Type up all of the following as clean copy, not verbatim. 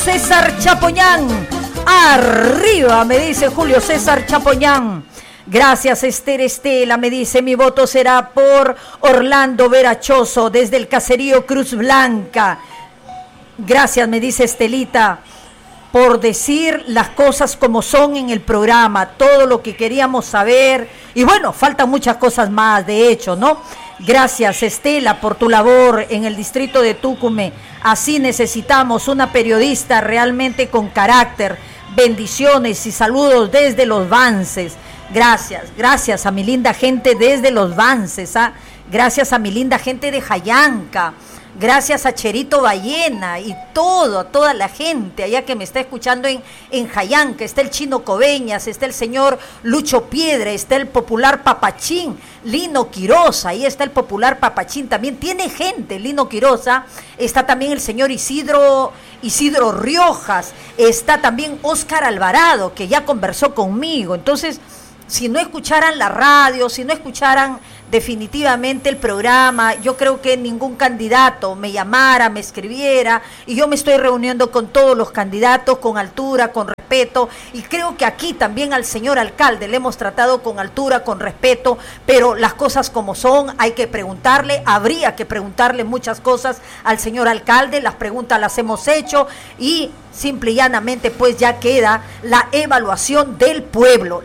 César Chapoñán, arriba, me dice Julio César Chapoñán. Gracias, Esther Estela, me dice, mi voto será por Orlando Verachoso, desde el caserío Cruz Blanca. Gracias, me dice Estelita, por decir las cosas como son en el programa, todo lo que queríamos saber. Y bueno, faltan muchas cosas más, de hecho, ¿no? Gracias, Estela, por tu labor en el distrito de Tucumán. Así necesitamos una periodista realmente con carácter. Bendiciones y saludos desde Los Vances. Gracias a mi linda gente desde Los Vances, ¿ah? Gracias a mi linda gente de Jayanca. Gracias a Cherito Ballena y toda la gente allá que me está escuchando en Jayanca. Está el Chino Coveñas, está el señor Lucho Piedra, está el popular Papachín, Lino Quiroz, ahí está el popular Papachín, también tiene gente Lino Quiroz, está también el señor Isidro Riojas, está también Óscar Alvarado, que ya conversó conmigo. Entonces, si no escucharan la radio, si no escucharan definitivamente el programa, yo creo que ningún candidato me llamara, me escribiera, y yo me estoy reuniendo con todos los candidatos con altura, con respeto, y creo que aquí también al señor alcalde le hemos tratado con altura, con respeto, pero las cosas como son, hay que preguntarle, habría que preguntarle muchas cosas al señor alcalde, las preguntas las hemos hecho, y simple y llanamente pues ya queda la evaluación del pueblo,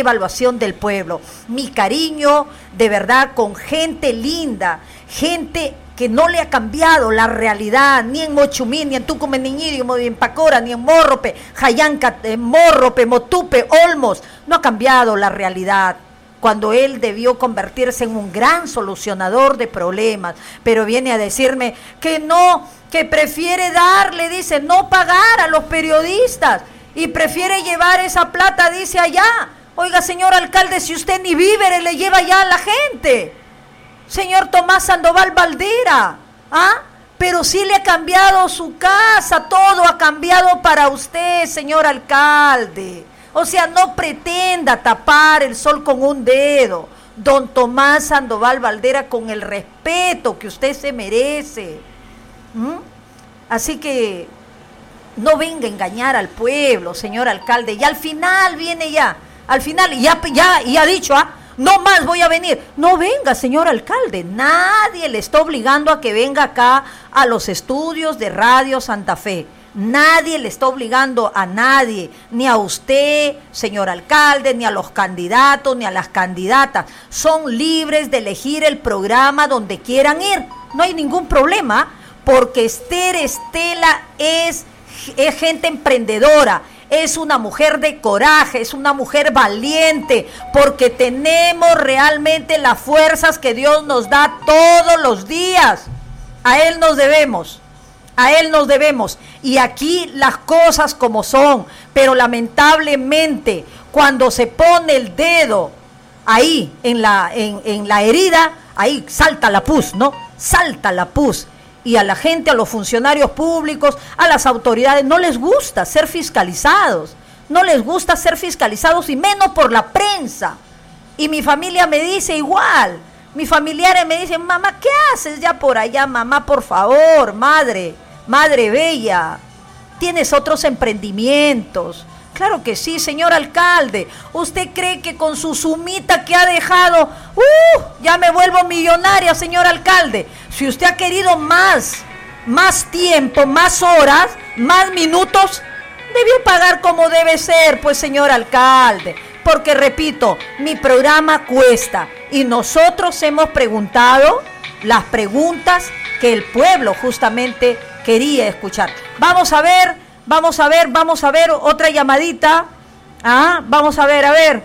mi cariño de verdad con gente linda, gente que no le ha cambiado la realidad, ni en Mochumí, ni en Tucumán, ni en Pacora, ni en Morrope, Jayanca, Morrope, Motupe, Olmos, no ha cambiado la realidad, cuando él debió convertirse en un gran solucionador de problemas, pero viene a decirme que no, que prefiere darle, dice, no pagar a los periodistas, y prefiere llevar esa plata, dice, allá. Oiga, señor alcalde, si usted ni víveres le lleva ya a la gente. Señor Tomás Sandoval Valdera, pero sí le ha cambiado su casa, todo ha cambiado para usted, señor alcalde. O sea, no pretenda tapar el sol con un dedo. Don Tomás Sandoval Valdera, con el respeto que usted se merece. Así que no venga a engañar al pueblo, señor alcalde. Y al final viene ya, y ha dicho, no más voy a venir. No venga, señor alcalde, nadie le está obligando a que venga acá a los estudios de Radio Santa Fe. Nadie le está obligando a nadie, ni a usted, señor alcalde, ni a los candidatos, ni a las candidatas. Son libres de elegir el programa donde quieran ir. No hay ningún problema, porque Esther Estela es gente emprendedora. Es una mujer de coraje, es una mujer valiente, porque tenemos realmente las fuerzas que Dios nos da todos los días. A Él nos debemos, y aquí las cosas como son, pero lamentablemente cuando se pone el dedo ahí en la herida, ahí salta la pus, ¿no? Salta la pus. Y a la gente, a los funcionarios públicos, a las autoridades, no les gusta ser fiscalizados, y menos por la prensa. Y mi familia me dice igual, mis familiares me dicen, mamá, ¿qué haces ya por allá, mamá? Por favor, madre bella, tienes otros emprendimientos. Claro que sí, señor alcalde. ¿Usted cree que con su sumita que ha dejado, ya me vuelvo millonaria, señor alcalde? Si usted ha querido más tiempo, más horas, más minutos, debió pagar como debe ser, pues, señor alcalde. Porque, repito, mi programa cuesta y nosotros hemos preguntado las preguntas que el pueblo justamente quería escuchar. Vamos a ver, otra llamadita. Vamos a ver.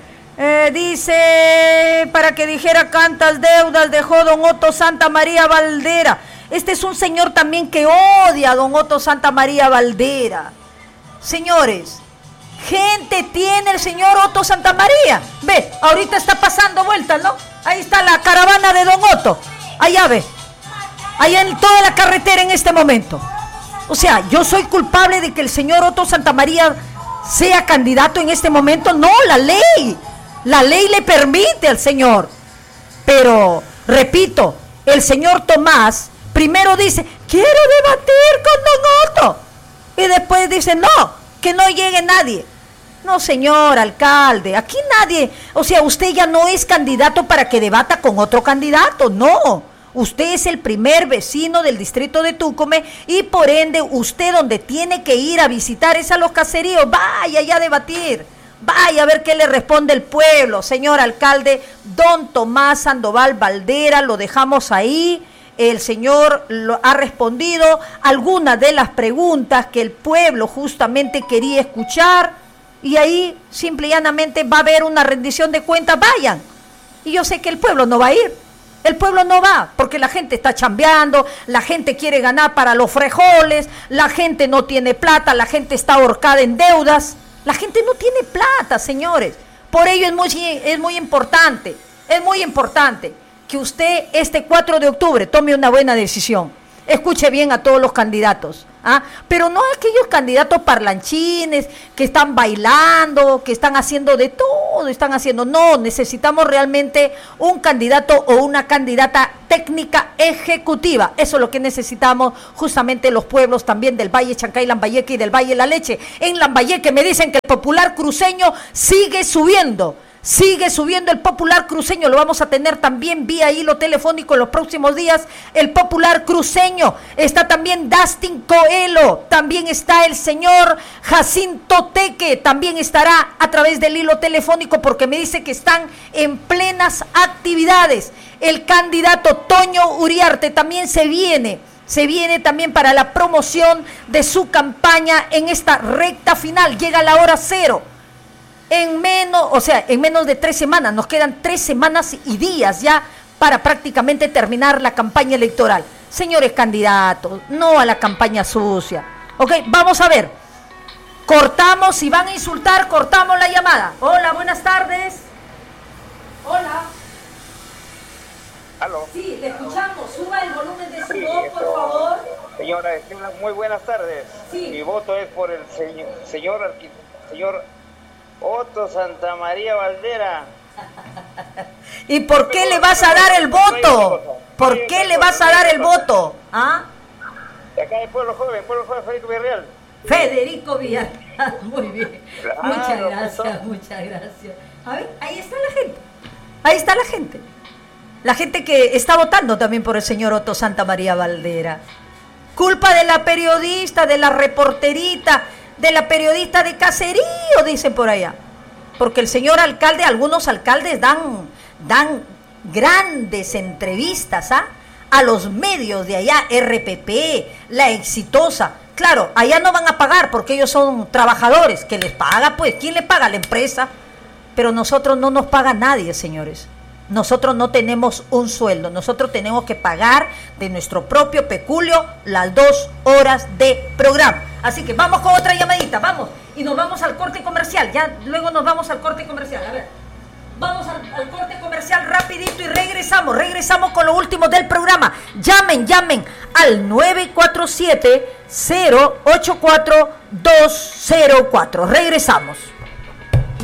Dice, para que dijera cuántas deudas dejó don Otto Santa María Valdera. Este es un señor también que odia a don Otto Santa María Valdera. Señores, gente tiene el señor Otto Santa María. Ve, ahorita está pasando vueltas, ¿no? Ahí está la caravana de don Otto. Allá ve. Allá en toda la carretera en este momento. O sea, yo soy culpable de que el señor Otto Santa María sea candidato en este momento. No, la ley le permite al señor. Pero, repito, el señor Tomás primero dice, quiero debatir con don Otto. Y después dicen, no, que no llegue nadie. No, señor alcalde, aquí nadie, o sea, usted ya no es candidato para que debata con otro candidato, no. Usted es el primer vecino del distrito de Tucumán y por ende usted donde tiene que ir a visitar es a los caseríos, vaya ya a debatir, vaya a ver qué le responde el pueblo. Señor alcalde, don Tomás Sandoval Valdera, lo dejamos ahí. El señor ha respondido algunas de las preguntas que el pueblo justamente quería escuchar. Y ahí simple y llanamente va a haber una rendición de cuentas, vayan. Y yo sé que el pueblo no va a ir, el pueblo no va, porque la gente está chambeando, la gente quiere ganar para los frijoles, la gente no tiene plata, la gente está ahorcada en deudas, la gente no tiene plata, señores. Por ello es muy importante que usted este 4 de octubre tome una buena decisión. Escuche bien a todos los candidatos, pero no aquellos candidatos parlanchines que están bailando, que están haciendo de todo, no, necesitamos realmente un candidato o una candidata técnica ejecutiva. Eso es lo que necesitamos justamente los pueblos también del Valle Chancay, Lambayeque y del Valle La Leche. En Lambayeque me dicen que el popular cruceño sigue subiendo el popular cruceño, lo vamos a tener también vía hilo telefónico en los próximos días, el popular cruceño, está también Dustin Coelho, también está el señor Jacinto Teque, también estará a través del hilo telefónico porque me dice que están en plenas actividades. El candidato Toño Uriarte también se viene también para la promoción de su campaña en esta recta final, llega la hora cero. En menos de 3 semanas, nos quedan 3 semanas y días ya para prácticamente terminar la campaña electoral. Señores candidatos, no a la campaña sucia. Ok, vamos a ver. Cortamos, si van a insultar, cortamos la llamada. Hola, buenas tardes. Hola. ¿Aló? Sí, le escuchamos. Suba el volumen de su voz, por favor. Señora, muy buenas tardes. Sí. Mi voto es por el señor Otto Santa María Valdera. ¿Y por qué le vas a dar el voto? ¿Por qué le vas a dar el voto? De acá del Pueblo Joven, Federico Villarreal. Federico Villarreal, muy bien. Claro, Muchas gracias. A ver, ahí está la gente. La gente que está votando también por el señor Otto Santa María Valdera. Culpa de la periodista, de la reporterita, de la periodista de caserío, dicen por allá. Porque el señor alcalde, algunos alcaldes dan grandes entrevistas a los medios de allá, RPP, La Exitosa. Claro, allá no van a pagar porque ellos son trabajadores. ¿Que les paga? Pues, ¿quién le paga? La empresa. Pero nosotros no nos paga nadie, señores. Nosotros no tenemos un sueldo, nosotros tenemos que pagar de nuestro propio peculio las 2 horas de programa. Así que vamos con otra llamadita, vamos, y nos vamos al corte comercial, ya luego nos vamos al corte comercial, a ver. Vamos al corte comercial rapidito y regresamos con lo último del programa. Llamen al 947-084-204. Regresamos.